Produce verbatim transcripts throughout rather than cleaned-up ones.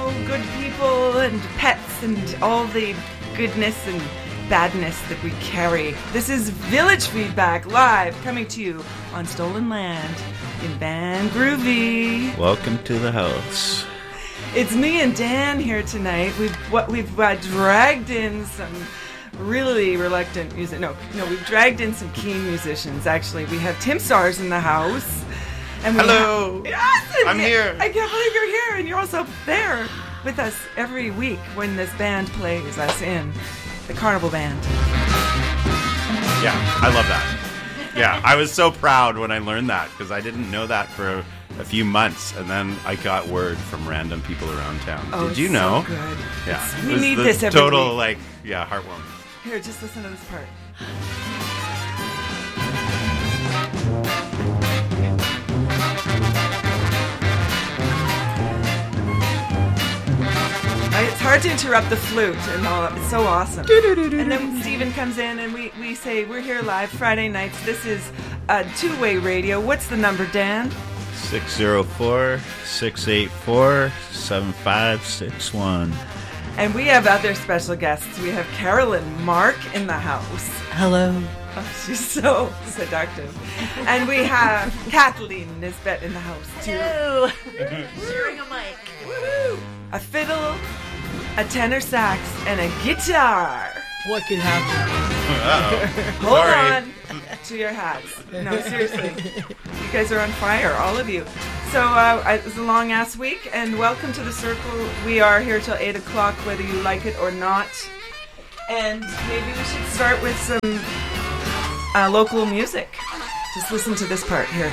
know, good people and pets and all the goodness and badness that we carry. This is Village Feedback live, coming to you on Stolen Land in Van Groovy. Welcome to the house. It's me and Dan here tonight. We've what we've uh, dragged in some really reluctant music. No, no, we've dragged in some keen musicians. Actually, we have Tim Stars in the house. And we Hello. Have, yes, and I'm here. I can't believe you're here, and you're also there with us every week when this band plays us in the Carnival Band. Yeah, I love that. Yeah, I was so proud when I learned that because I didn't know that for a, a few months, and then I got word from random people around town. Oh, Did you it's know? So good. Yeah, It's, it we was need the this every total week. like yeah heartwarming. Here, just listen to this part. It's hard to interrupt the flute and all that. It's so awesome. And then Stephen comes in and we, we say, we're here live Friday nights. This is uh, two-way radio. What's the number, Dan? six oh four, six eight four, seven five six one. And we have other special guests. We have Carolyn Mark in the house. Hello. Oh, she's so seductive. And we have Kathleen Nisbet in the house, too. Hello. Sharing a mic. Woohoo! A fiddle, a tenor sax, and a guitar. What could happen? Uh-oh. Hold Sorry. on to your hats. No, seriously. You guys are on fire, all of you. So uh, it was a long-ass week, and welcome to the circle. We are here till eight o'clock, whether you like it or not. And maybe we should start with some uh, local music. Just listen to this part here.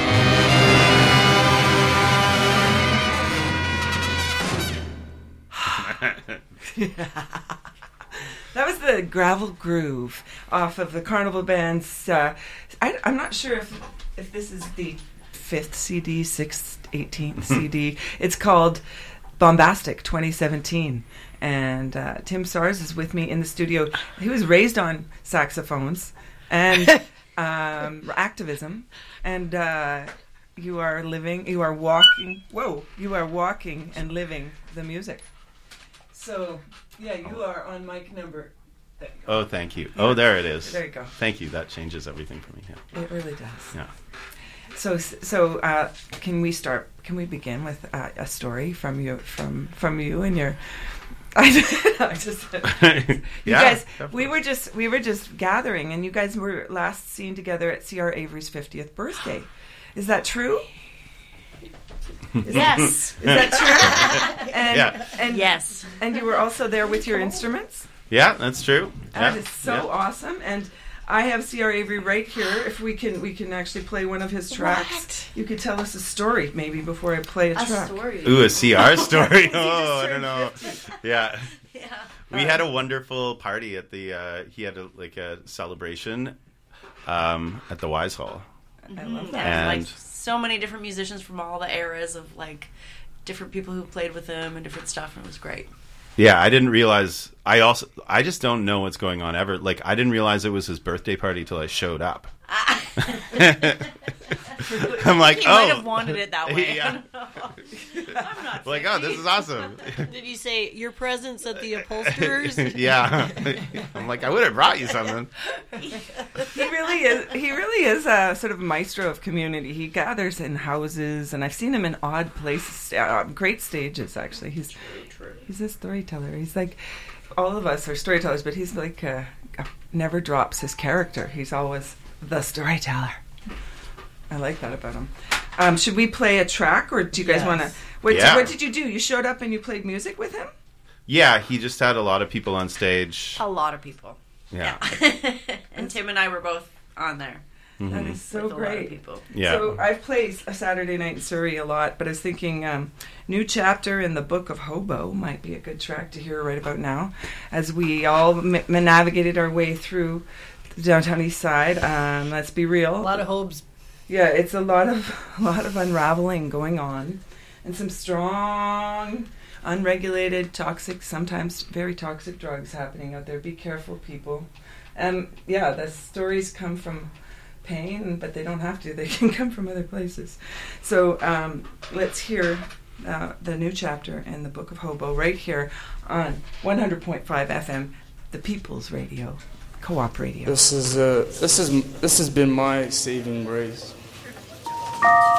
That was the Gravel Groove off of the Carnival Band's. Uh, I, I'm not sure if if this is the fifth C D, sixth, eighteenth C D. It's called Bombastic twenty seventeen. And uh, Tim Stars is with me in the studio. He was raised on saxophones and um, activism. And uh, you are living, you are walking, whoa, you are walking and living the music. So, yeah, you are on mic number. There you go. Oh, thank you. Oh, there it is. There you go. Thank you. That changes everything for me. Yeah. It really does. Yeah. So, so uh, can we start? Can we begin with uh, a story from you, from from you and your? I just, you Yeah, guys. definitely. We were just we were just gathering, and you guys were last seen together at C R Avery's fiftieth birthday. Is that true? Is Yes. Is that true? And, Yeah. And Yes. And you were also there with your instruments. Yeah, that's true. That yeah. is so yeah. awesome. And I have C R Avery right here. If we can, we can actually play one of his tracks. What? You could tell us a story, maybe, before I play a, A track. story. Ooh, a C R story. just Oh, I turned don't know. Yeah. Yeah. We had a wonderful party at the. Uh, he had a, like a celebration um, at the Wise Hall. I love Yeah, that. And- like so many different musicians from all the eras of like different people who played with him and different stuff, and it was great. Yeah, I didn't realize. I also. I just don't know what's going on ever. Like, I didn't realize it was his birthday party till I showed up. I'm like, He oh, might have wanted it that way. Yeah. I'm not like, oh, this is awesome. Did you say your presence at the upholsterers? Yeah. I'm like, I would have brought you something. He really is. He really is a sort of maestro of community. He gathers in houses, and I've seen him in odd places, uh, great stages. Actually, he's he's a storyteller. He's like all of us are storytellers, but he's like uh, never drops his character. He's always the storyteller. I like that about him. Um, should we play a track, or do you guys Yes. want to? What, Yeah. what did you do? You showed up and you played music with him? Yeah, he just had a lot of people on stage. A lot of people. Yeah. And Tim and I were both on there. That is so with a lot of great. people. Yeah. So I've played a Saturday Night in Surrey a lot, but I was thinking um, new chapter in the Book of Hobo might be a good track to hear right about now, as we all m- navigated our way through the downtown east side. Um, let's be real. A lot of hopes. Yeah, it's a lot of a lot of unraveling going on, and some strong, unregulated, toxic, sometimes very toxic drugs happening out there. Be careful, people. And yeah, the stories come from pain, but they don't have to. They can come from other places. So um, let's hear uh, the new chapter in the Book of Hobo right here on one hundred point five F M, the People's Radio, Co-op Radio. This is uh, this is this has been my saving grace.